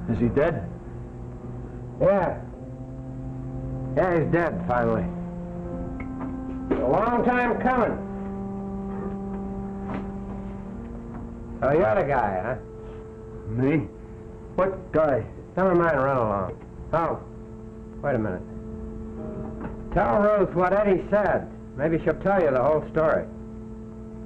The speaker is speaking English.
Is he dead? Yeah. Yeah, he's dead, finally. A long time coming. Oh, you're the guy, huh? Me? What guy? Never mind, run along. Oh, wait a minute. Tell Ruth what Eddie said. Maybe she'll tell you the whole story.